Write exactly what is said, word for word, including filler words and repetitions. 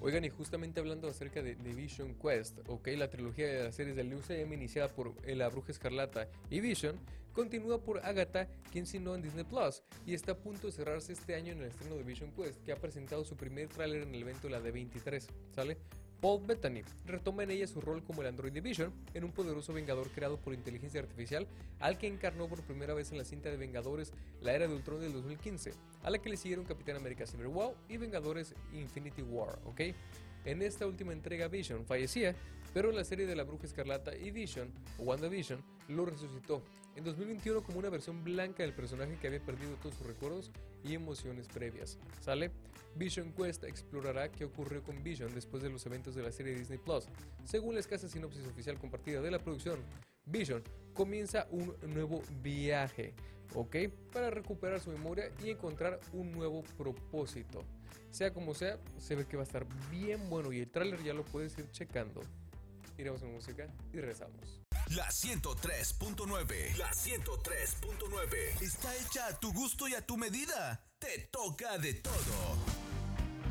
Oigan, y justamente hablando acerca de, de Vision Quest, ok, la trilogía de las series del U C M iniciada por eh, La Bruja Escarlata y Vision, continúa por Agatha, quien signó en Disney Plus, y está a punto de cerrarse este año en el estreno de Vision Quest, que ha presentado su primer tráiler en el evento de la D veintitrés, ¿sale? Paul Bettany retoma en ella su rol como el androide Vision, en un poderoso vengador creado por inteligencia artificial, al que encarnó por primera vez en la cinta de Vengadores La Era de Ultron del dos mil quince, a la que le siguieron Capitán América Civil War y Vengadores Infinity War, ¿ok? En esta última entrega Vision fallecía, pero la serie de La Bruja Escarlata y Vision, o WandaVision, lo resucitó en dos mil veintiuno como una versión blanca del personaje que había perdido todos sus recuerdos y emociones previas, ¿sale? Vision Quest explorará qué ocurrió con Vision después de los eventos de la serie Disney Plus. Según la escasa sinopsis oficial compartida de la producción, Vision comienza un nuevo viaje, ¿ok? Para recuperar su memoria y encontrar un nuevo propósito. Sea como sea, se ve que va a estar bien bueno y el tráiler ya lo puedes ir checando. Iremos con música y regresamos. La ciento tres punto nueve. La ciento tres punto nueve. Está hecha a tu gusto y a tu medida. Te toca de todo.